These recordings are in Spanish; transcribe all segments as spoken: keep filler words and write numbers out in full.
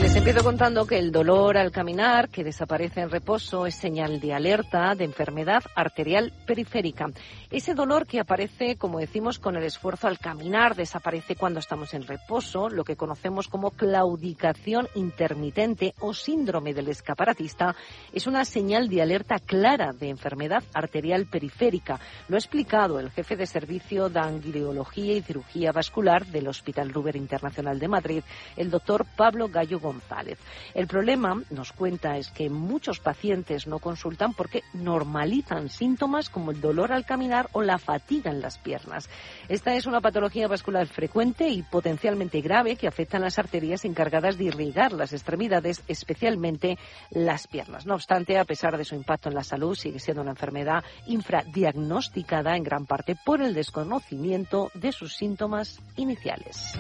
Les empiezo contando que el dolor al caminar, que desaparece en reposo, es señal de alerta de enfermedad arterial periférica. Ese dolor que aparece, como decimos, con el esfuerzo al caminar, desaparece cuando estamos en reposo, lo que conocemos como claudicación intermitente o síndrome del escaparatista, es una señal de alerta clara de enfermedad arterial periférica. Lo ha explicado el jefe de servicio de angiología y cirugía vascular del Hospital Ruber Internacional de Madrid, el doctor Pablo Gallo González. El problema, nos cuenta, es que muchos pacientes no consultan porque normalizan síntomas como el dolor al caminar o la fatiga en las piernas. Esta es una patología vascular frecuente y potencialmente grave que afecta a las arterias encargadas de irrigar las extremidades, especialmente las piernas. No obstante, a pesar de su impacto en la salud, sigue siendo una enfermedad infradiagnosticada en gran parte por el desconocimiento de sus síntomas iniciales.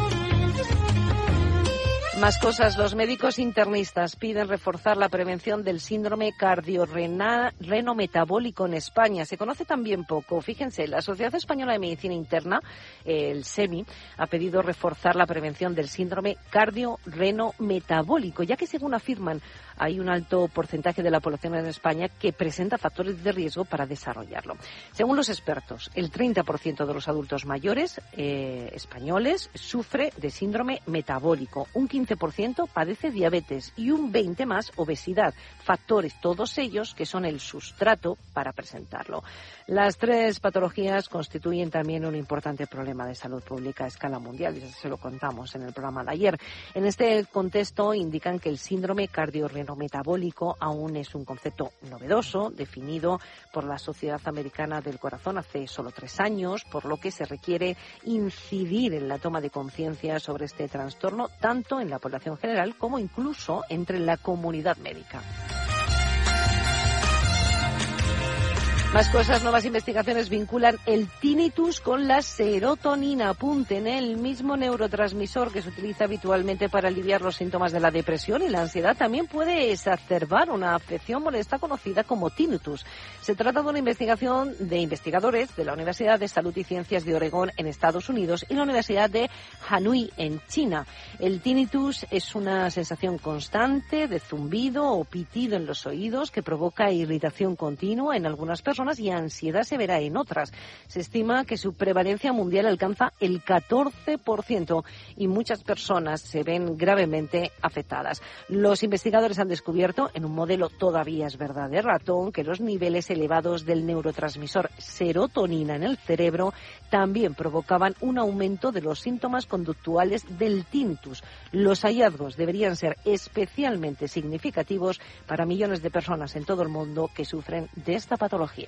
Más cosas. Los médicos internistas piden reforzar la prevención del síndrome cardiorrenometabólico en España. Se conoce también poco. Fíjense, la Sociedad Española de Medicina Interna, el SEMI, ha pedido reforzar la prevención del síndrome cardiorrenometabólico, ya que, según afirman, hay un alto porcentaje de la población en España que presenta factores de riesgo para desarrollarlo. Según los expertos, el treinta por ciento de los adultos mayores eh, españoles sufre de síndrome metabólico, un quince por ciento padece diabetes y un veinte por ciento más obesidad, factores todos ellos que son el sustrato para presentarlo. Las tres patologías constituyen también un importante problema de salud pública a escala mundial, y se lo contamos en el programa de ayer. En este contexto indican que el síndrome cardiorrenometabólico aún es un concepto novedoso, definido por la Sociedad Americana del Corazón hace solo tres años, por lo que se requiere incidir en la toma de conciencia sobre este trastorno, tanto en la población general como incluso entre la comunidad médica. Más cosas, nuevas investigaciones vinculan el tinnitus con la serotonina. Apunten, ¿eh? El mismo neurotransmisor que se utiliza habitualmente para aliviar los síntomas de la depresión y la ansiedad también puede exacerbar una afección molesta conocida como tinnitus. Se trata de una investigación de investigadores de la Universidad de Salud y Ciencias de Oregón en Estados Unidos y la Universidad de Hanoi en China. El tinnitus es una sensación constante de zumbido o pitido en los oídos que provoca irritación continua en algunas personas y ansiedad severa en otras. Se estima que su prevalencia mundial alcanza el catorce por ciento y muchas personas se ven gravemente afectadas. Los investigadores han descubierto, en un modelo todavía es verdad de ratón, que los niveles elevados del neurotransmisor serotonina en el cerebro también provocaban un aumento de los síntomas conductuales del tinnitus. Los hallazgos deberían ser especialmente significativos para millones de personas en todo el mundo que sufren de esta patología.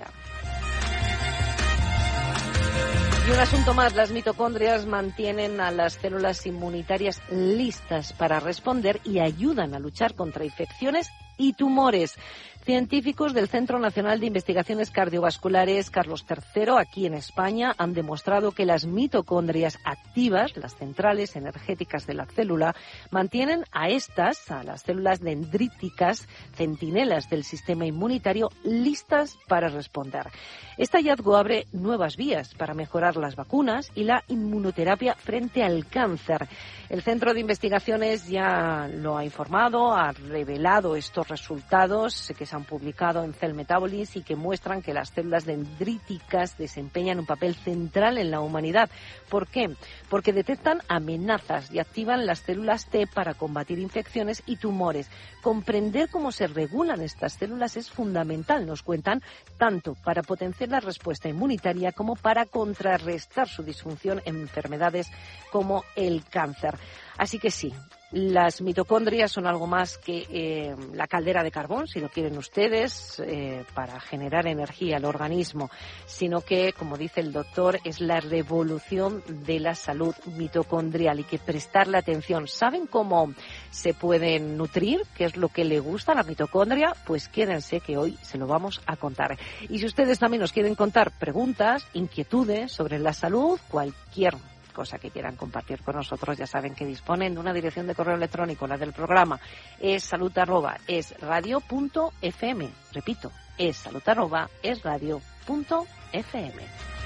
Y un asunto más, las mitocondrias mantienen a las células inmunitarias listas para responder y ayudan a luchar contra infecciones y tumores. Científicos del Centro Nacional de Investigaciones Cardiovasculares Carlos tercero, aquí en España, han demostrado que las mitocondrias activas, las centrales energéticas de la célula, mantienen a estas, a las células dendríticas, centinelas del sistema inmunitario, listas para responder. Este hallazgo abre nuevas vías para mejorar las vacunas y la inmunoterapia frente al cáncer. El Centro de Investigaciones ya lo ha informado, ha revelado estos resultados que se han publicado en Cell Metabolism y que muestran que las células dendríticas desempeñan un papel central en la humanidad. ¿Por qué? Porque detectan amenazas y activan las células T para combatir infecciones y tumores. Comprender cómo se regulan estas células es fundamental, nos cuentan, tanto para potenciar la respuesta inmunitaria como para contrarrestar su disfunción en enfermedades como el cáncer. Así que sí, las mitocondrias son algo más que eh, la caldera de carbón, si lo quieren ustedes, eh, para generar energía al organismo, sino que, como dice el doctor, es la revolución de la salud mitocondrial y que prestarle atención. ¿Saben cómo se pueden nutrir? ¿Qué es lo que le gusta a la mitocondria? Pues quédense que hoy se lo vamos a contar. Y si ustedes también nos quieren contar preguntas, inquietudes sobre la salud, cualquier cosa que quieran compartir con nosotros, ya saben que disponen de una dirección de correo electrónico, la del programa, es salud arroba es radio punto f m. Repito, es salud arroba es radio punto f m.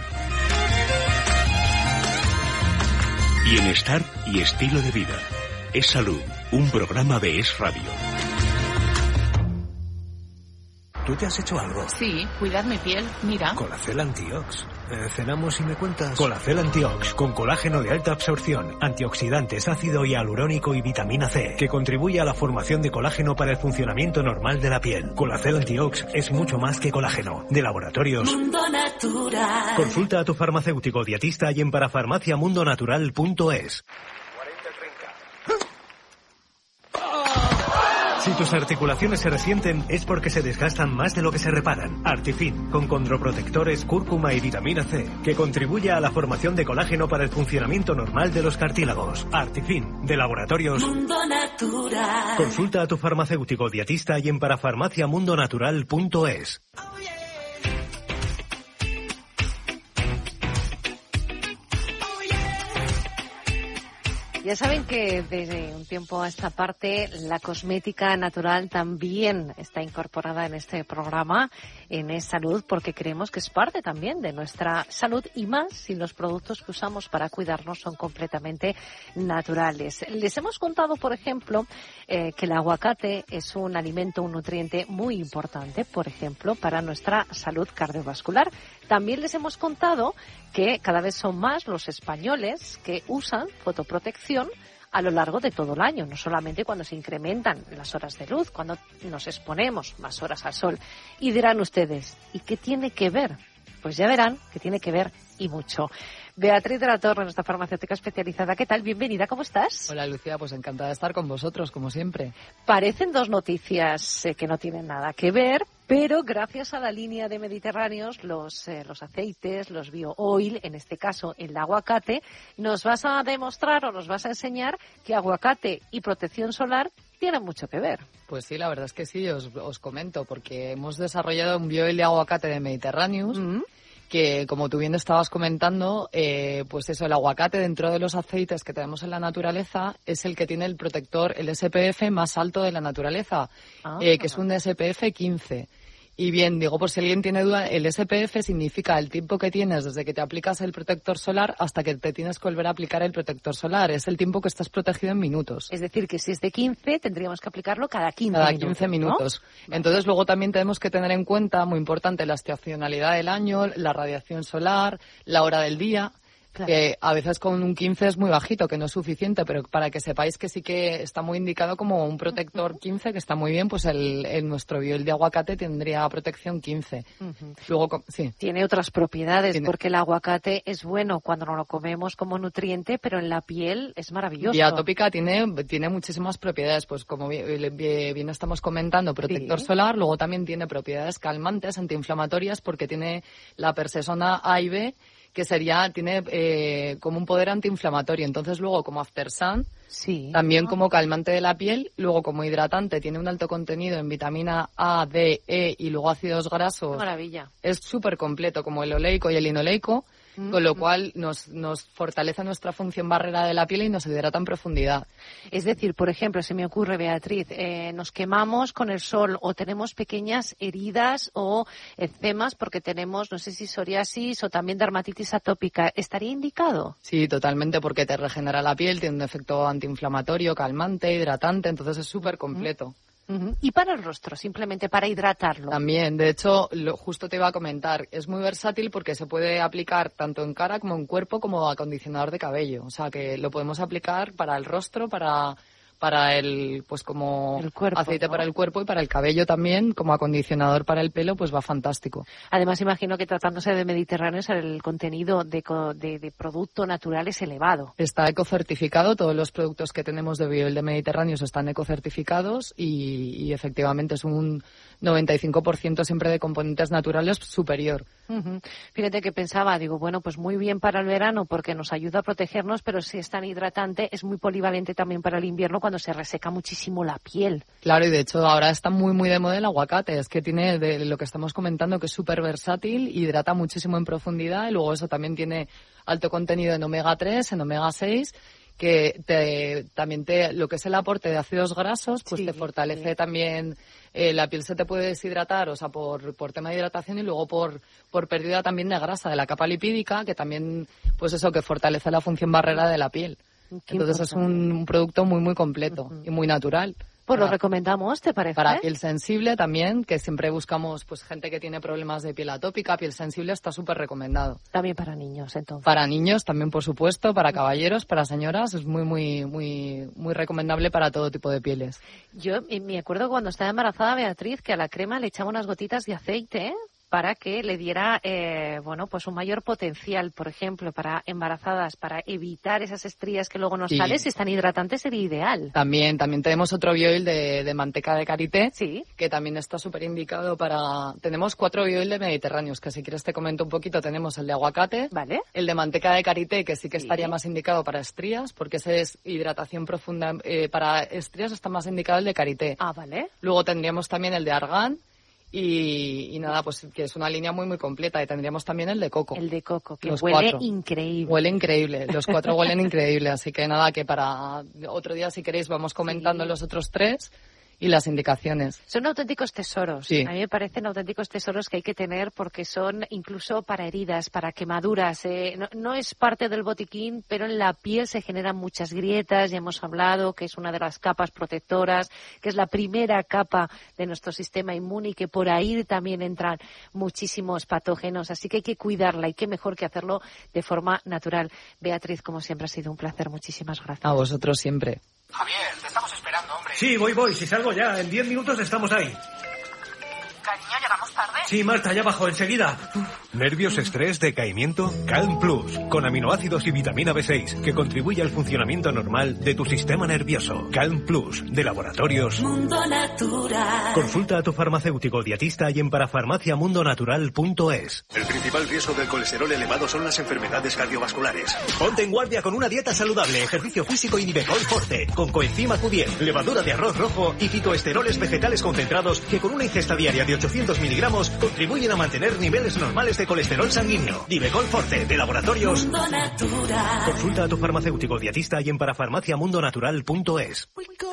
Bienestar y estilo de vida. Es Salud, un programa de Es Radio. ¿Tú te has hecho algo? Sí, cuidar mi piel, mira. Colacel Antiox. Eh, cenamos y me cuentas. Colacel Antiox, con colágeno de alta absorción, antioxidantes, ácido hialurónico y vitamina C, que contribuye a la formación de colágeno para el funcionamiento normal de la piel. Colacel Antiox es mucho más que colágeno. De Laboratorios Mundo Natural. Consulta a tu farmacéutico dietista y en parafarmacia mundo natural punto es. Si tus articulaciones se resienten es porque se desgastan más de lo que se reparan. Artifin, con condroprotectores, cúrcuma y vitamina C, que contribuye a la formación de colágeno para el funcionamiento normal de los cartílagos. Artifin, de Laboratorios Mundo Natural. Consulta a tu farmacéutico dietista y en parafarmacia mundo natural punto es. Ya saben que desde un tiempo a esta parte la cosmética natural también está incorporada en este programa, en Es Salud, porque creemos que es parte también de nuestra salud y más si los productos que usamos para cuidarnos son completamente naturales. Les hemos contado, por ejemplo, eh, que el aguacate es un alimento, un nutriente muy importante, por ejemplo, para nuestra salud cardiovascular. También les hemos contado que cada vez son más los españoles que usan fotoprotección a lo largo de todo el año, no solamente cuando se incrementan las horas de luz, cuando nos exponemos más horas al sol. Y dirán ustedes, ¿y qué tiene que ver? Pues ya verán que tiene que ver y mucho. Beatriz de la Torre, nuestra farmacéutica especializada. ¿Qué tal? Bienvenida, ¿cómo estás? Hola, Lucía, pues encantada de estar con vosotros, como siempre. Parecen dos noticias eh, que no tienen nada que ver, pero gracias a la línea de Mediterráneos, los, eh, los aceites, los bio-oil, en este caso el aguacate, nos vas a demostrar o nos vas a enseñar que aguacate y protección solar tienen mucho que ver. Pues sí, la verdad es que sí, os, os comento, porque hemos desarrollado un bio-oil de aguacate de Mediterráneos, mm-hmm. que, como tú bien estabas comentando, eh, pues eso, el aguacate dentro de los aceites que tenemos en la naturaleza es el que tiene el protector, el S P F más alto de la naturaleza, ah, eh, que es un S P F quince. Y bien, digo, por si alguien tiene duda, el S P F significa el tiempo que tienes desde que te aplicas el protector solar hasta que te tienes que volver a aplicar el protector solar. Es el tiempo que estás protegido en minutos. Es decir, que si es de quince, tendríamos que aplicarlo cada quince cada minutos. Cada quince minutos. ¿No? Entonces, vale. Luego también tenemos que tener en cuenta, muy importante, la estacionalidad del año, la radiación solar, la hora del día. Claro. Que a veces con un quince es muy bajito, que no es suficiente, pero para que sepáis que sí que está muy indicado como un protector quince, que está muy bien, pues el, el nuestro bio de aguacate tendría protección quince. Uh-huh. Luego, sí. Tiene otras propiedades, Tiene... porque el aguacate es bueno cuando no lo comemos como nutriente, pero en la piel es maravilloso. Vía tópica tiene, tiene muchísimas propiedades, pues como bien, bien estamos comentando, protector sí. solar, luego también tiene propiedades calmantes, antiinflamatorias, porque tiene la persesona A y B, que sería, tiene eh, como un poder antiinflamatorio. Entonces luego como After Sun, sí. también oh. como calmante de la piel, luego como hidratante, tiene un alto contenido en vitamina A, D, E y luego ácidos grasos. ¡Qué maravilla! Es súper completo, como el oleico y el linoleico, mm-hmm. con lo cual nos, nos fortalece nuestra función barrera de la piel y nos hidrata en profundidad. Es decir, por ejemplo, se me ocurre, Beatriz, eh, nos quemamos con el sol o tenemos pequeñas heridas o eczemas porque tenemos, no sé si psoriasis o también dermatitis atópica. ¿Estaría indicado? Sí, totalmente, porque te regenera la piel, tiene un efecto antiinflamatorio, calmante, hidratante, entonces es súper completo. Uh-huh. Y para el rostro, simplemente para hidratarlo. También, de hecho, lo, justo te iba a comentar, es muy versátil porque se puede aplicar tanto en cara como en cuerpo como acondicionador de cabello. O sea, que lo podemos aplicar para el rostro, para... para el, pues como el cuerpo, aceite, ¿no? Para el cuerpo y para el cabello también, como acondicionador para el pelo, pues va fantástico. Además, imagino que tratándose de Mediterráneos, el contenido de, de, de producto natural es elevado. Está ecocertificado, todos los productos que tenemos de bio de Mediterráneos están ecocertificados y, y efectivamente es un noventa y cinco por ciento siempre de componentes naturales superior. Uh-huh. Fíjate que pensaba, digo, bueno, pues muy bien para el verano porque nos ayuda a protegernos, pero si es tan hidratante, es muy polivalente también para el invierno cuando se reseca muchísimo la piel. Claro, y de hecho ahora está muy muy de moda el aguacate, es que tiene de lo que estamos comentando que es súper versátil, hidrata muchísimo en profundidad y luego eso también tiene alto contenido en omega tres, en omega seis, que te, también te, lo que es el aporte de ácidos grasos, pues sí, te fortalece sí. también, eh, la piel se te puede deshidratar, o sea, por, por tema de hidratación y luego por, por pérdida también de grasa de la capa lipídica, que también, pues eso, que fortalece la función barrera de la piel. Entonces es un, un producto muy, muy completo uh-huh. y muy natural. Pues lo recomendamos, ¿te parece? Para piel sensible también, que siempre buscamos pues gente que tiene problemas de piel atópica, piel sensible, está súper recomendado. También para niños, entonces. Para niños también, por supuesto, para caballeros, para señoras, es muy, muy, muy, muy recomendable para todo tipo de pieles. Yo me acuerdo cuando estaba embarazada, Beatriz, que a la crema le echaba unas gotitas de aceite, ¿eh? Para que le diera, eh, bueno, pues un mayor potencial, por ejemplo, para embarazadas, para evitar esas estrías que luego nos sí. salen. Si están hidratantes sería ideal. También, también tenemos otro bioil de, de manteca de karité, sí. que también está súper indicado para... Tenemos cuatro bioil de mediterráneos, que si quieres te comento un poquito. Tenemos el de aguacate, vale. el de manteca de karité, que sí que estaría sí. más indicado para estrías, porque ese es hidratación profunda. Eh, para estrías está más indicado el de karité. Ah, vale. Luego tendríamos también el de argán. Y, y nada, pues que es una línea muy muy completa. Y tendríamos también el de coco. El de coco, que los huele cuatro. increíble. Huele increíble, los cuatro huelen increíble. Así que nada, que para otro día, si queréis, vamos comentando sí. los otros tres y las indicaciones. Son auténticos tesoros. Sí. A mí me parecen auténticos tesoros que hay que tener porque son incluso para heridas, para quemaduras. Eh, no, no es parte del botiquín, pero en la piel se generan muchas grietas. Ya hemos hablado que es una de las capas protectoras, que es la primera capa de nuestro sistema inmune y que por ahí también entran muchísimos patógenos. Así que hay que cuidarla y qué mejor que hacerlo de forma natural. Beatriz, como siempre, ha sido un placer. Muchísimas gracias. A vosotros siempre. Javier, te estamos esperando, hombre. Sí, voy, voy. Si salgo ya, en diez minutos estamos ahí. Cariño, ¿llegamos tarde? Sí, Marta, ya bajo, enseguida. ¿Nervios, estrés, decaimiento? Calm Plus, con aminoácidos y vitamina B seis, que contribuye al funcionamiento normal de tu sistema nervioso. Calm Plus, de Laboratorios Mundo Natural. Consulta a tu farmacéutico dietista y en parafarmacia mundo natural punto es. El principal riesgo del colesterol elevado son las enfermedades cardiovasculares. Ponte en guardia con una dieta saludable, ejercicio físico y Nivecol Forte, con coenzima Q diez, levadura de arroz rojo y fitoesteroles vegetales concentrados que con una ingesta diaria de ochocientos miligramos contribuyen a mantener niveles normales de colesterol sanguíneo. Nivecol Forte, de Laboratorios Mundo Natural. Consulta a tu farmacéutico dietista y en parafarmacia mundo natural punto es.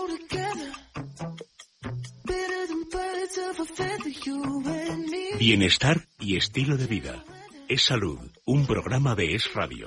Bienestar y estilo de vida. Es Salud, un programa de Es Radio.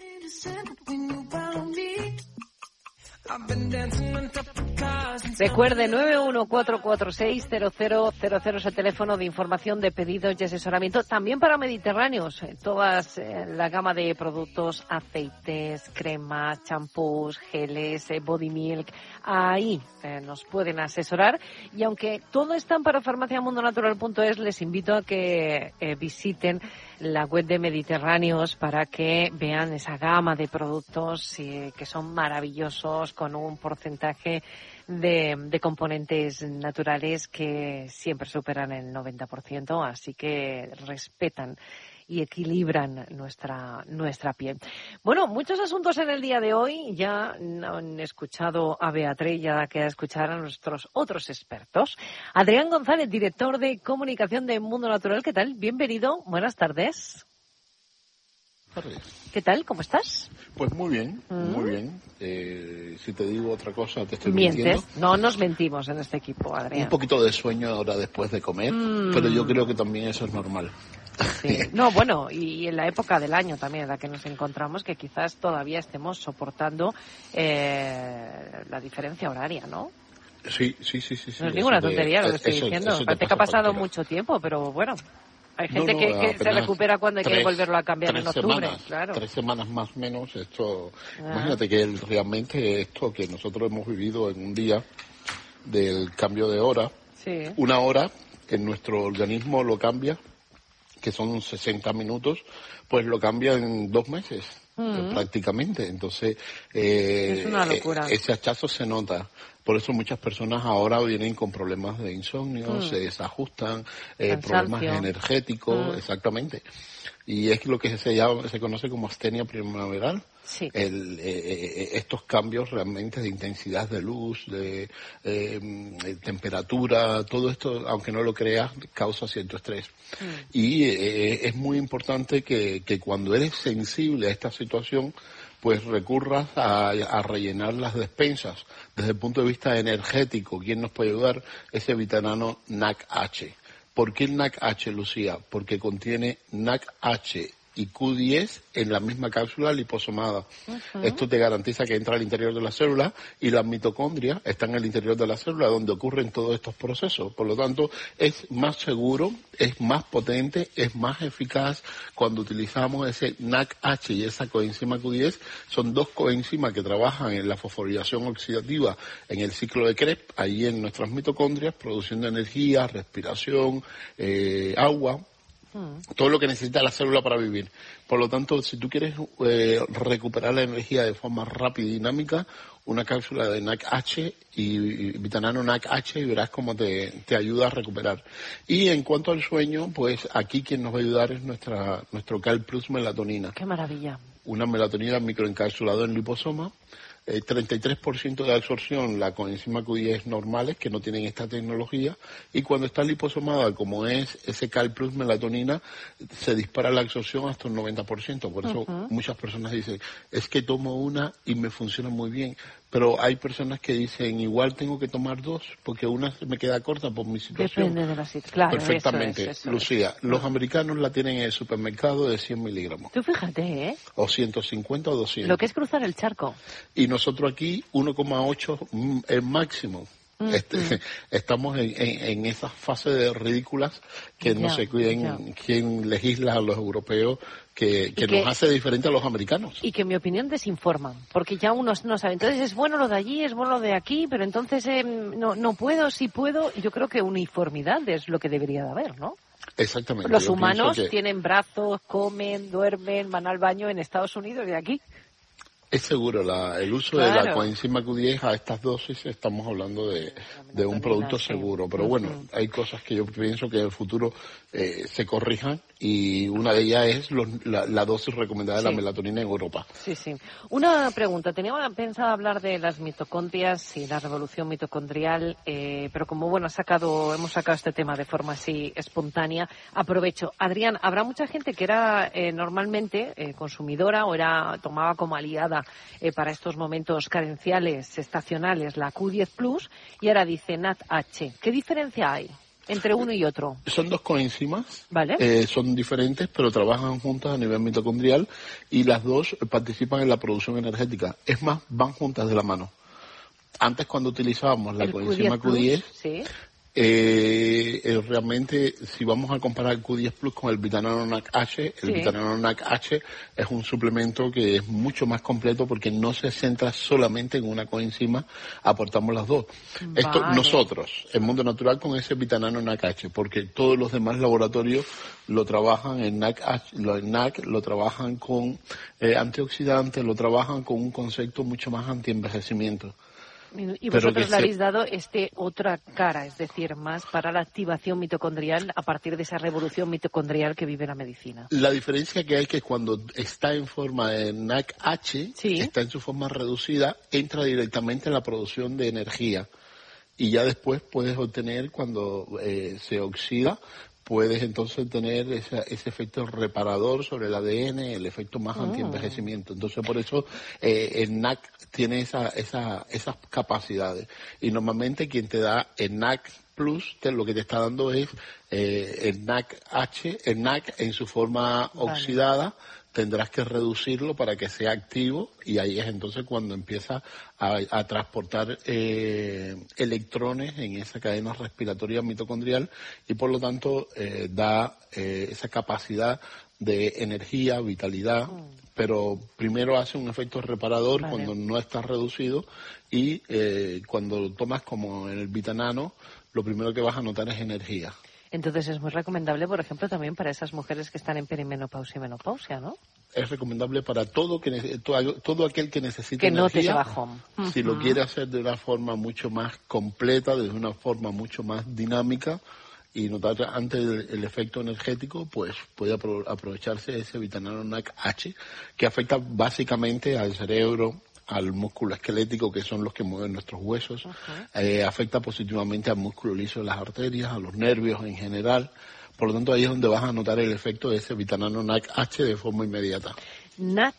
Recuerde, nueve uno cuatro cuatro seis cero cero cero cero es el teléfono de información de pedidos y asesoramiento, también para mediterráneos. Todas eh, la gama de productos, aceites, cremas, champús, geles, eh, body milk, ahí eh, nos pueden asesorar. Y aunque todo está en parafarmacia mundo natural punto es, les invito a que eh, visiten la web de Mediterráneos para que vean esa gama de productos eh, que son maravillosos, con un porcentaje de, de componentes naturales que siempre superan el noventa por ciento, así que respetan y equilibran nuestra nuestra piel. Bueno, muchos asuntos en el día de hoy. Ya han escuchado a Beatriz, ya queda escuchar a nuestros otros expertos. Adrián González, director de comunicación de Mundo Natural. ¿Qué tal? Bienvenido. Buenas tardes. ¿Qué tal? ¿Cómo estás? Pues muy bien, mm. muy bien. Eh, si te digo otra cosa, te estoy Mientes. mintiendo. No nos mentimos en este equipo, Adrián. Un poquito de sueño ahora después de comer, mm. pero yo creo que también eso es normal. Sí. No, bueno, y en la época del año también en la que nos encontramos, que quizás todavía estemos soportando eh, la diferencia horaria, ¿no? Sí, sí, sí, sí. No es ninguna de, tontería lo que estoy eso, diciendo. Eso Parece que ha pasado mucho tiempo, pero bueno. Hay gente no, no, que, que se recupera cuando hay tres, que volverlo a cambiar en octubre. Semanas, claro. Tres semanas más o menos. Esto, ah. Imagínate que el, realmente esto que nosotros hemos vivido en un día del cambio de hora, sí. una hora que nuestro organismo lo cambia, que son sesenta minutos, pues lo cambia en dos meses. Mm. prácticamente, entonces eh, es una locura. Ese hachazo se nota, por eso muchas personas ahora vienen con problemas de insomnio, mm. se desajustan, eh, problemas energéticos, mm. exactamente, y es lo que se llama, se conoce como astenia primaveral. Sí. El, eh, estos cambios realmente de intensidad de luz, de eh, temperatura, todo esto, aunque no lo creas, causa cierto estrés. Mm. Y eh, es muy importante que, que cuando eres sensible a esta situación, pues recurras a, a rellenar las despensas. Desde el punto de vista energético, ¿quién nos puede ayudar? Ese vitamina N A C H. ¿Por qué el N A C H, Lucía? Porque contiene N A C H y Q diez en la misma cápsula liposomada. Uh-huh. Esto te garantiza que entra al interior de la célula y las mitocondrias están en el interior de la célula donde ocurren todos estos procesos. Por lo tanto, es más seguro, es más potente, es más eficaz cuando utilizamos ese N A C H y esa coenzima Q diez. Son dos coenzimas que trabajan en la fosforilación oxidativa en el ciclo de Krebs, ahí en nuestras mitocondrias, produciendo energía, respiración, eh, agua, todo lo que necesita la célula para vivir. Por lo tanto, si tú quieres eh, recuperar la energía de forma rápida y dinámica, una cápsula de N A C H y, y Vitanano N A C H y verás cómo te, te ayuda a recuperar. Y en cuanto al sueño, pues aquí quien nos va a ayudar es nuestra nuestro Cal Plus melatonina. ¡Qué maravilla! Una melatonina microencapsulada en liposoma. Eh, treinta y tres por ciento de absorción la coenzima Q diez normales que no tienen esta tecnología, y cuando está liposomada como es ese Cal Plus melatonina se dispara la absorción hasta un noventa por ciento. Por eso uh-huh. muchas personas dicen, es que tomo una y me funciona muy bien, pero hay personas que dicen, igual tengo que tomar dos porque una me queda corta por mi situación. Depende de la situación. Claro, perfectamente, eso es, eso Lucía, es. los americanos la tienen en el supermercado de cien miligramos. Tú fíjate, ¿eh? O ciento cincuenta o doscientos. Lo que es cruzar el charco. Y nosotros aquí uno coma ocho es máximo. Mm, este, mm. Estamos en, en, en esas fases de ridículas que ya, no se cuiden ya. Quién legisla a los europeos, que, que, que nos hace diferente a los americanos. Y que en mi opinión desinforman, porque ya unos no saben. Entonces es bueno lo de allí, es bueno lo de aquí, pero entonces eh, no, no puedo, sí puedo. Y yo creo que uniformidad es lo que debería de haber, ¿no? Exactamente. Los humanos que... tienen brazos, comen, duermen, van al baño en Estados Unidos y aquí. Es seguro, la, el uso claro. de la coenzima Q diez a estas dosis estamos hablando de, de un producto seguro. Pero bueno, uh-huh. hay cosas que yo pienso que en el futuro eh, se corrijan, y una de ellas es los, la, la dosis recomendada sí. de la melatonina en Europa. Sí, sí. Una pregunta. Tenía pensado hablar de las mitocondrias y la revolución mitocondrial, eh, pero como bueno, ha sacado, hemos sacado este tema de forma así espontánea, aprovecho. Adrián, habrá mucha gente que era eh, normalmente eh, consumidora o era tomaba como aliada Eh, para estos momentos carenciales, estacionales, la Q diez Plus, y ahora dice N A C H. ¿Qué diferencia hay entre uno y otro? Son dos coenzimas, ¿vale? eh, son diferentes, pero trabajan juntas a nivel mitocondrial, y las dos participan en la producción energética. Es más, van juntas de la mano. Antes, cuando utilizábamos la coenzima Q diez, ¿sí? Eh, eh, realmente, si vamos a comparar Q diez Plus con el Vitanano N A C H, el sí. Vitanano N A C H es un suplemento que es mucho más completo porque no se centra solamente en una coenzima, aportamos las dos. Vale. Esto nosotros, el mundo natural, con ese Vitanano N A C H, porque todos los demás laboratorios lo trabajan en N A C H, lo, en N A C lo trabajan con eh, antioxidantes, lo trabajan con un concepto mucho más antienvejecimiento. Y vosotros le habéis dado este otra cara, es decir, más para la activación mitocondrial a partir de esa revolución mitocondrial que vive la medicina. La diferencia que hay es que cuando está en forma de N A C H, sí. está en su forma reducida, entra directamente en la producción de energía. Y ya después puedes obtener, cuando eh, se oxida, puedes entonces tener esa, ese efecto reparador sobre el A D N, el efecto más oh. antienvejecimiento. Entonces, por eso eh, el N A C tiene esa, esa, esas capacidades. Y normalmente quien te da el N A C Plus, te, lo que te está dando es eh, el N A C H, el N A C en su forma vale. oxidada. Tendrás que reducirlo para que sea activo, y ahí es entonces cuando empieza a, a transportar eh, electrones en esa cadena respiratoria mitocondrial, y por lo tanto eh, da eh, esa capacidad de energía, vitalidad, mm. pero primero hace un efecto reparador vale. cuando no está reducido, y eh, cuando lo tomas como en el Vitanano, lo primero que vas a notar es energía. Entonces es muy recomendable, por ejemplo, también para esas mujeres que están en perimenopausia y menopausia, ¿no? Es recomendable para todo que todo, todo aquel que necesite que energía. Que note bajón. Si uh-huh. lo quiere hacer de una forma mucho más completa, de una forma mucho más dinámica, y notar antes el, el efecto energético, pues puede apro- aprovecharse de ese Vitanano N A C H, que afecta básicamente al cerebro, al músculo esquelético, que son los que mueven nuestros huesos, uh-huh. eh, afecta positivamente al músculo liso de las arterias, a los nervios en general. Por lo tanto, ahí es donde vas a notar el efecto de ese Vitanano N A C H de forma inmediata. N A C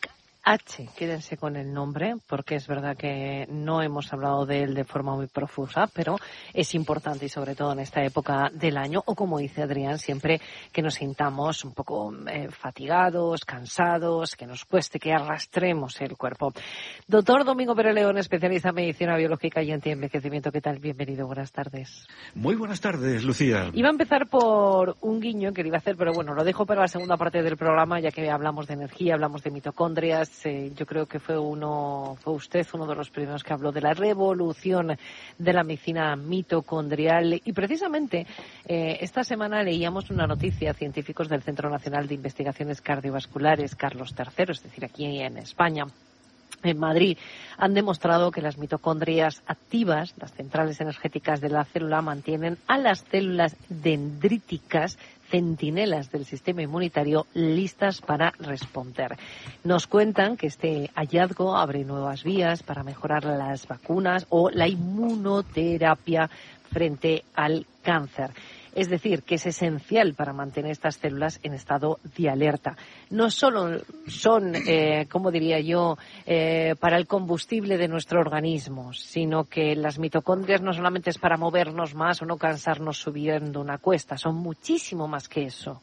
H, quédense con el nombre, porque es verdad que no hemos hablado de él de forma muy profusa, pero es importante y sobre todo en esta época del año, o como dice Adrián, siempre que nos sintamos un poco eh, fatigados, cansados, que nos cueste, que arrastremos el cuerpo. Doctor Domingo Pérez León, especialista en medicina biológica y antienvejecimiento, ¿qué tal? Bienvenido, buenas tardes. Muy buenas tardes, Lucía. Iba a empezar por un guiño que le iba a hacer, pero bueno, lo dejo para la segunda parte del programa, ya que hablamos de energía, hablamos de mitocondrias. Eh, yo creo que fue uno, fue usted uno de los primeros que habló de la revolución de la medicina mitocondrial. Y precisamente eh, esta semana leíamos una noticia, científicos del Centro Nacional de Investigaciones Cardiovasculares, Carlos tercero, es decir, aquí en España, en Madrid, han demostrado que las mitocondrias activas, las centrales energéticas de la célula, mantienen a las células dendríticas, centinelas del sistema inmunitario, listas para responder. Nos cuentan que este hallazgo abre nuevas vías para mejorar las vacunas o la inmunoterapia frente al cáncer. Es decir, que es esencial para mantener estas células en estado de alerta. No solo son, eh, como diría yo, eh, para el combustible de nuestro organismo, sino que las mitocondrias no solamente es para movernos más o no cansarnos subiendo una cuesta, son muchísimo más que eso.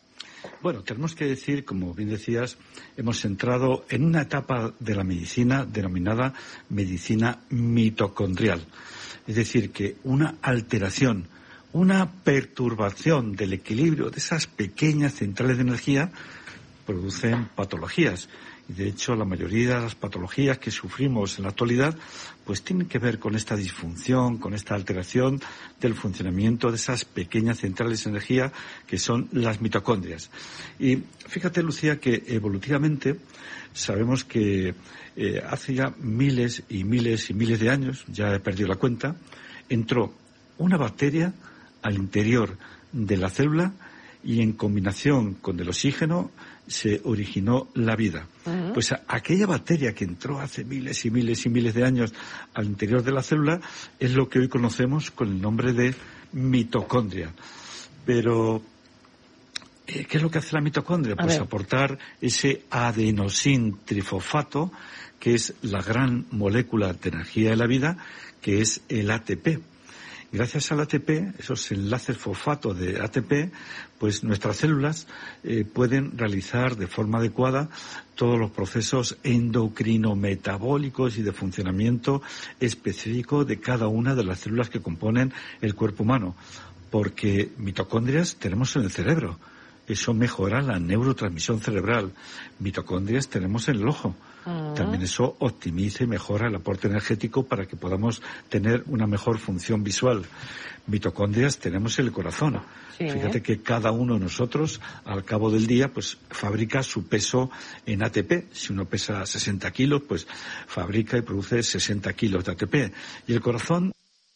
Bueno, tenemos que decir, como bien decías, hemos entrado en una etapa de la medicina denominada medicina mitocondrial. Es decir, que una alteración, una perturbación del equilibrio de esas pequeñas centrales de energía producen patologías. Y de hecho, la mayoría de las patologías que sufrimos en la actualidad pues tienen que ver con esta disfunción, con esta alteración del funcionamiento de esas pequeñas centrales de energía que son las mitocondrias. Y fíjate, Lucía, que evolutivamente sabemos que eh, hace ya miles y miles y miles de años, ya he perdido la cuenta, entró una bacteria al interior de la célula y en combinación con el oxígeno se originó la vida. Uh-huh. Pues a, aquella bacteria que entró hace miles y miles y miles de años al interior de la célula es lo que hoy conocemos con el nombre de mitocondria. Pero ¿qué es lo que hace la mitocondria? Pues ver. aportar ese adenosin trifosfato, que es la gran molécula de energía de la vida, que es el A T P. Gracias al A T P, esos enlaces fosfato de A T P, pues nuestras células eh, pueden realizar de forma adecuada todos los procesos endocrinometabólicos y de funcionamiento específico de cada una de las células que componen el cuerpo humano. Porque mitocondrias tenemos en el cerebro. Eso mejora la neurotransmisión cerebral. Mitocondrias tenemos en el ojo. Uh-huh. También eso optimiza y mejora el aporte energético para que podamos tener una mejor función visual. Mitocondrias tenemos en el corazón. Sí. Fíjate que cada uno de nosotros, al cabo del día, pues fabrica su peso en A T P. Si uno pesa sesenta kilos, pues fabrica y produce sesenta kilos de A T P. Y el corazón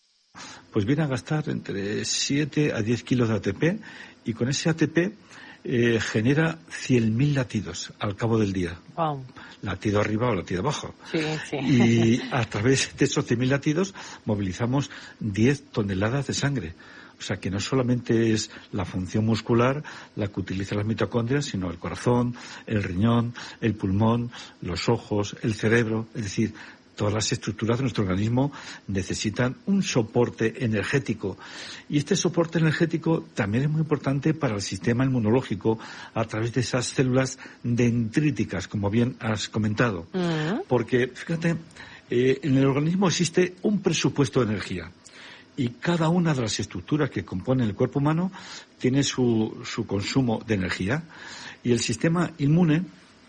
pues viene a gastar entre siete a diez kilos de A T P, y con ese A T P eh, genera cien mil latidos al cabo del día. Wow. Latido arriba o latido abajo. Sí, sí. Y a través de esos cien mil latidos movilizamos diez toneladas de sangre. O sea que no solamente es la función muscular la que utiliza las mitocondrias, sino el corazón, el riñón, el pulmón, los ojos, el cerebro, es decir, todas las estructuras de nuestro organismo necesitan un soporte energético. Y este soporte energético también es muy importante para el sistema inmunológico a través de esas células dendríticas, como bien has comentado. Uh-huh. Porque, fíjate, eh, en el organismo existe un presupuesto de energía. Y cada una de las estructuras que componen el cuerpo humano tiene su, su consumo de energía. Y el sistema inmune,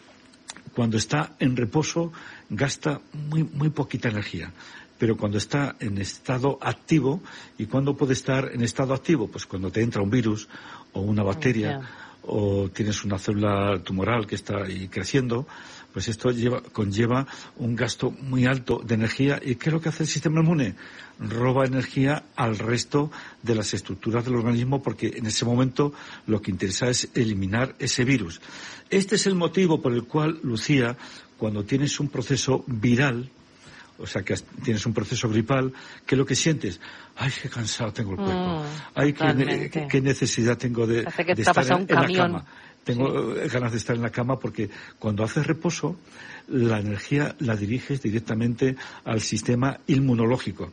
cuando está en reposo, gasta muy, muy poquita energía. Pero cuando está en estado activo, ¿y cuándo puede estar en estado activo? Pues cuando te entra un virus o una bacteria, yeah. o tienes una célula tumoral que está ahí creciendo, pues esto lleva, conlleva un gasto muy alto de energía. ¿Y qué es lo que hace el sistema inmune? Roba energía al resto de las estructuras del organismo, porque en ese momento lo que interesa es eliminar ese virus. Este es el motivo por el cual, Lucía, cuando tienes un proceso viral o sea, que tienes un proceso gripal, ¿qué es lo que sientes? Ay, qué cansado tengo el cuerpo. Mm, Ay, qué, qué, qué necesidad tengo de, de estar en, en la cama. Tengo sí. ganas de estar en la cama porque cuando haces reposo, la energía la diriges directamente al sistema inmunológico.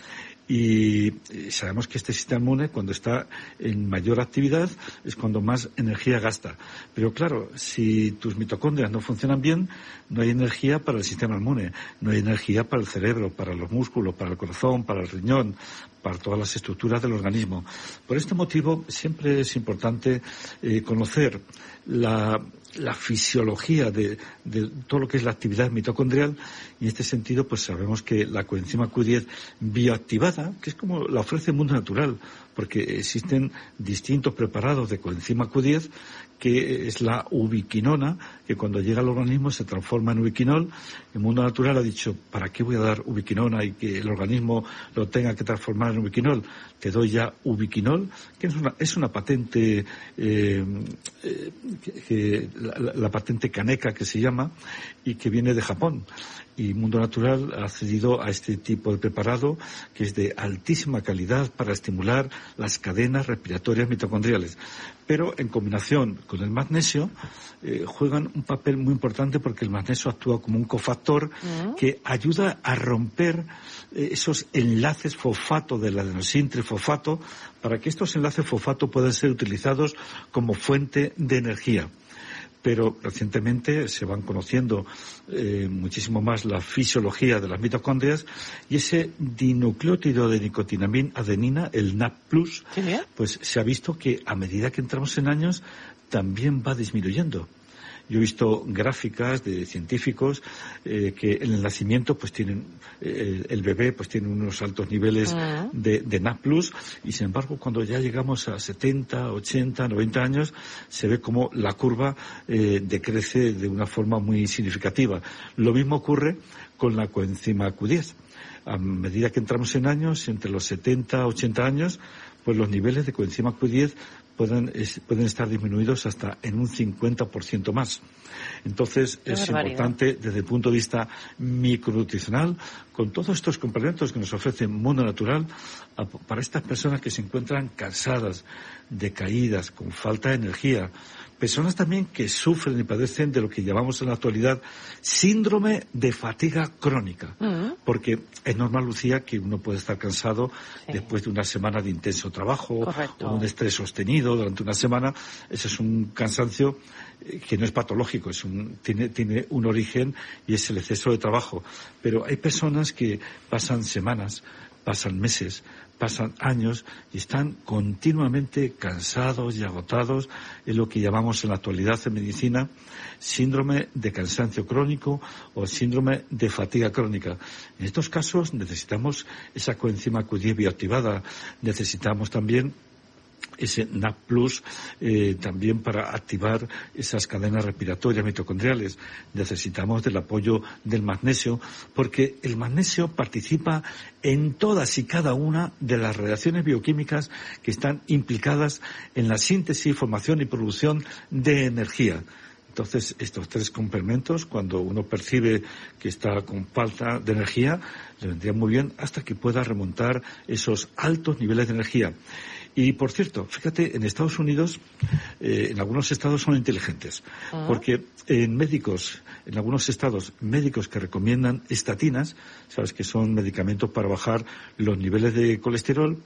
Y sabemos que este sistema inmune, cuando está en mayor actividad, es cuando más energía gasta. Pero claro, si tus mitocondrias no funcionan bien, no hay energía para el sistema inmune, no hay energía para el cerebro, para los músculos, para el corazón, para el riñón, para todas las estructuras del organismo. Por este motivo, siempre es importante eh, conocer la, la fisiología de, de todo lo que es la actividad mitocondrial, y en este sentido pues sabemos que la coenzima Q diez bioactivada, que es como la ofrece el mundo natural, porque existen distintos preparados de coenzima Q diez, que es la ubiquinona, que cuando llega al organismo se transforma en ubiquinol. El mundo natural ha dicho, ¿para qué voy a dar ubiquinona y que el organismo lo tenga que transformar en ubiquinol? Te doy ya ubiquinol, que es una, es una patente, eh, eh, que, que, la, la patente Kaneka que se llama, y que viene de Japón. Y Mundo Natural ha accedido a este tipo de preparado que es de altísima calidad para estimular las cadenas respiratorias mitocondriales. Pero en combinación con el magnesio eh, juegan un papel muy importante porque el magnesio actúa como un cofactor uh-huh. que ayuda a romper eh, esos enlaces fosfato del adenosin trifosfato para que estos enlaces fosfato puedan ser utilizados como fuente de energía. Pero recientemente se van conociendo eh, muchísimo más la fisiología de las mitocondrias, y ese dinucleótido de nicotinamina adenina, el N A P plus, ¿sí? Pues se ha visto que a medida que entramos en años también va disminuyendo. Yo he visto gráficas de científicos eh, que en el nacimiento pues tienen eh, el bebé pues tiene unos altos niveles uh-huh. de, de N A P plus, y sin embargo cuando ya llegamos a setenta, ochenta, noventa años se ve como la curva eh, decrece de una forma muy significativa. Lo mismo ocurre con la coenzima Q diez. A medida que entramos en años, entre los setenta, ochenta años, pues los niveles de coenzima Q diez pueden, es, pueden estar disminuidos hasta en un cincuenta por ciento más. Entonces Qué es barbaridad. Importante desde el punto de vista micronutricional, con todos estos complementos que nos ofrece Mundo Natural, a, para estas personas que se encuentran cansadas, decaídas, con falta de energía, personas también que sufren y padecen de lo que llamamos en la actualidad síndrome de fatiga crónica. Uh-huh. Porque es normal, Lucía, que uno puede estar cansado sí. después de una semana de intenso trabajo Correcto. O un estrés sostenido durante una semana. Ese es un cansancio que no es patológico, es un, tiene, tiene un origen y es el exceso de trabajo. Pero hay personas que pasan semanas, pasan meses, pasan años y están continuamente cansados y agotados, en lo que llamamos en la actualidad en medicina síndrome de cansancio crónico o síndrome de fatiga crónica. En estos casos necesitamos esa coenzima Q diez bioactivada, necesitamos también ese N A P plus eh, también para activar esas cadenas respiratorias mitocondriales. Necesitamos del apoyo del magnesio, porque el magnesio participa en todas y cada una de las reacciones bioquímicas que están implicadas en la síntesis, formación y producción de energía. Entonces, estos tres complementos, cuando uno percibe que está con falta de energía, le vendrían muy bien hasta que pueda remontar esos altos niveles de energía. Y, por cierto, fíjate, en Estados Unidos, eh, en algunos estados son inteligentes, uh-huh. porque en médicos, en algunos estados, médicos que recomiendan estatinas, sabes que son medicamentos para bajar los niveles de colesterol,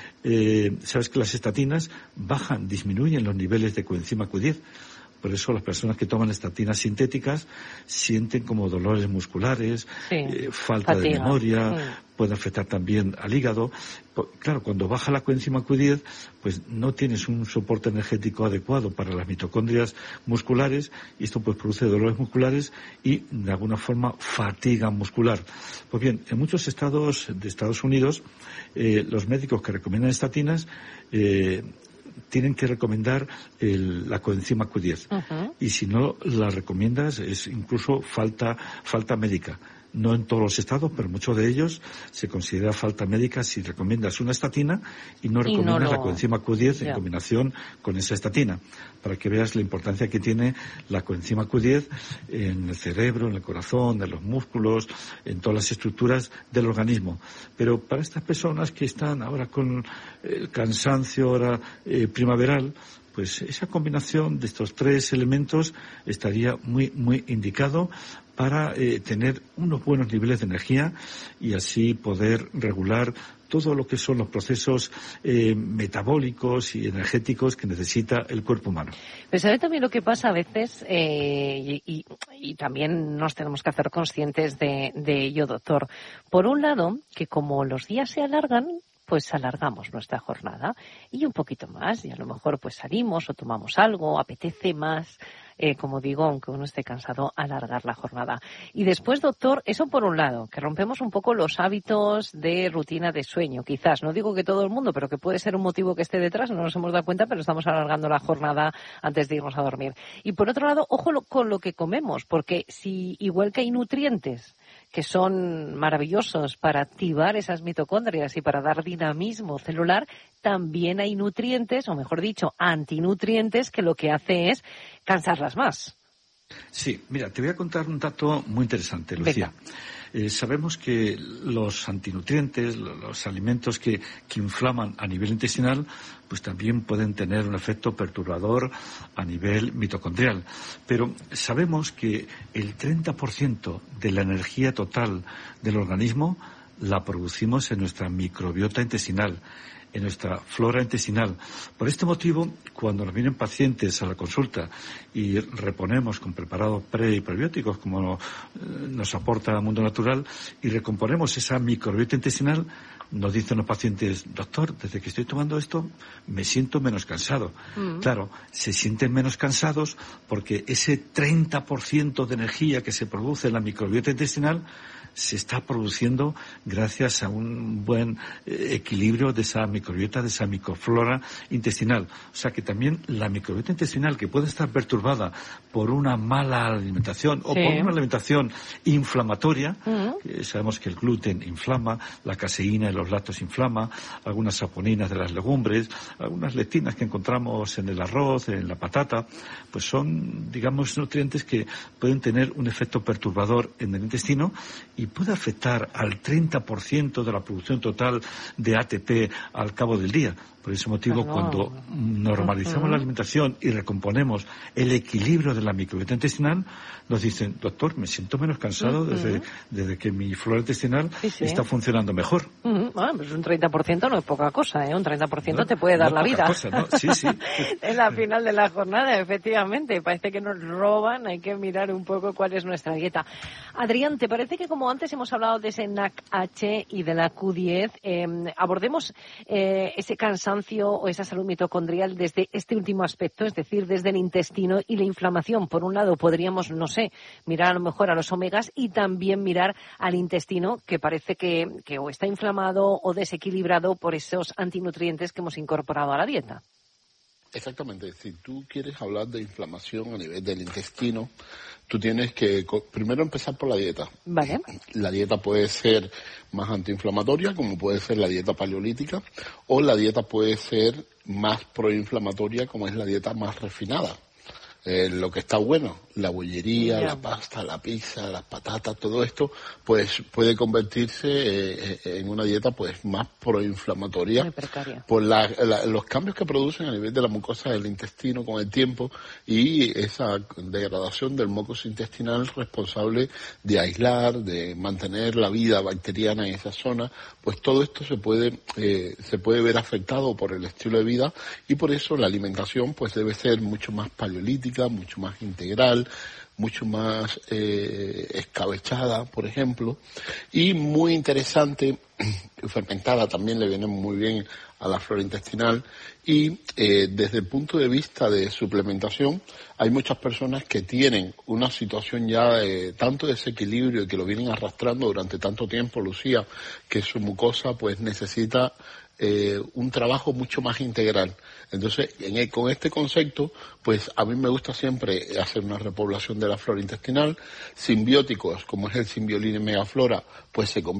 eh, sabes que las estatinas bajan, disminuyen los niveles de coenzima Q diez. Por eso las personas que toman estatinas sintéticas sienten como dolores musculares, sí, eh, falta fatiga. de memoria, sí. puede afectar también al hígado. Claro, cuando baja la coenzima Q diez, pues no tienes un soporte energético adecuado para las mitocondrias musculares, y esto pues produce dolores musculares y de alguna forma fatiga muscular. Pues bien, en muchos estados de Estados Unidos, eh, los médicos que recomiendan estatinas, eh, tienen que recomendar el, la coenzima Q diez. Uh-huh. Y si no la recomiendas, es incluso falta, falta médica. no en todos los estados, pero en muchos de ellos se considera falta médica si recomiendas una estatina y no recomiendas no lo... la coenzima Q diez en yeah. combinación con esa estatina, para que veas la importancia que tiene la coenzima Q diez en el cerebro, en el corazón, en los músculos, en todas las estructuras del organismo. Pero para estas personas que están ahora con el cansancio ahora eh, primaveral, pues esa combinación de estos tres elementos estaría muy, muy indicado para eh, tener unos buenos niveles de energía y así poder regular todo lo que son los procesos eh, metabólicos y energéticos que necesita el cuerpo humano. Pero ¿sabe también lo que pasa a veces? Eh, y, y, y también nos tenemos que hacer conscientes de, de ello, doctor. Por un lado, que como los días se alargan, pues alargamos nuestra jornada y un poquito más, y a lo mejor pues salimos o tomamos algo, apetece más, eh, como digo, aunque uno esté cansado, alargar la jornada. Y después, doctor, eso por un lado, que rompemos un poco los hábitos de rutina de sueño, quizás, no digo que todo el mundo, pero que puede ser un motivo que esté detrás, no nos hemos dado cuenta, pero estamos alargando la jornada antes de irnos a dormir. Y por otro lado, ojo lo, con lo que comemos, porque si igual que hay nutrientes que son maravillosos para activar esas mitocondrias y para dar dinamismo celular, también hay nutrientes, o mejor dicho, antinutrientes, que lo que hace es cansarlas más. Sí, mira, te voy a contar un dato muy interesante, Lucía. Eh, sabemos que los antinutrientes, los alimentos que, que inflaman a nivel intestinal, pues también pueden tener un efecto perturbador a nivel mitocondrial. Pero sabemos que el treinta por ciento de la energía total del organismo la producimos en nuestra microbiota intestinal, en nuestra flora intestinal. Por este motivo, cuando nos vienen pacientes a la consulta y reponemos con preparados pre y prebióticos, como nos aporta el mundo natural, y recomponemos esa microbiota intestinal, nos dicen los pacientes, doctor, desde que estoy tomando esto me siento menos cansado. Mm. Claro, se sienten menos cansados porque ese treinta por ciento de energía que se produce en la microbiota intestinal se está produciendo gracias a un buen eh, equilibrio de esa microbiota, de esa microflora intestinal. O sea que también la microbiota intestinal, que puede estar perturbada por una mala alimentación o sí. por una alimentación inflamatoria, uh-huh. eh, sabemos que el gluten inflama, la caseína en los lácteos inflama, algunas saponinas de las legumbres, algunas lectinas que encontramos en el arroz, en la patata, pues son, digamos, nutrientes que pueden tener un efecto perturbador en el intestino y puede afectar al treinta por ciento de la producción total de A T P al cabo del día. Por ese motivo, Perdón. cuando normalizamos uh-huh. la alimentación y recomponemos el equilibrio de la microbiota intestinal, nos dicen, doctor, me siento menos cansado uh-huh. desde, desde que mi flora intestinal sí, sí. está funcionando mejor. Uh-huh. Bueno, pues un treinta por ciento no es poca cosa, ¿eh? Un treinta por ciento no, te puede dar no la vida. Cosa, ¿no? Sí, sí. En la final de la jornada, efectivamente. Parece que nos roban, hay que mirar un poco cuál es nuestra dieta. Adrián, ¿te parece que como antes hemos hablado de ese N A C H y de la Q diez, eh, abordemos eh, ese cansancio o esa salud mitocondrial desde este último aspecto, es decir, desde el intestino y la inflamación? Por un lado, podríamos, no sé, mirar a lo mejor a los omegas y también mirar al intestino, que parece que, que o está inflamado o desequilibrado por esos antinutrientes que hemos incorporado a la dieta. Exactamente. Si tú quieres hablar de inflamación a nivel del intestino, tú tienes que primero empezar por la dieta. Vale. La dieta puede ser más antiinflamatoria, como puede ser la dieta paleolítica, o la dieta puede ser más proinflamatoria, como es la dieta más refinada. Eh, lo que está bueno, la bollería, yeah. la pasta, la pizza, las patatas, todo esto, pues puede convertirse eh, en una dieta pues más proinflamatoria por la, la, los cambios que producen a nivel de la mucosa del intestino con el tiempo y esa degradación del mucosa intestinal responsable de aislar, de mantener la vida bacteriana en esa zona. Pues todo esto se puede eh, se puede ver afectado por el estilo de vida y por eso la alimentación pues debe ser mucho más paleolítica, mucho más integral, mucho más eh, escabechada, por ejemplo, y muy interesante, fermentada también le viene muy bien a la flora intestinal y eh, desde el punto de vista de suplementación hay muchas personas que tienen una situación ya de tanto desequilibrio y que lo vienen arrastrando durante tanto tiempo, Lucía, que su mucosa pues necesita eh, un trabajo mucho más integral. Entonces, en el, con este concepto, pues a mí me gusta siempre hacer una repoblación de la flora intestinal. Simbióticos, como es el Simbioline megaflora, pues se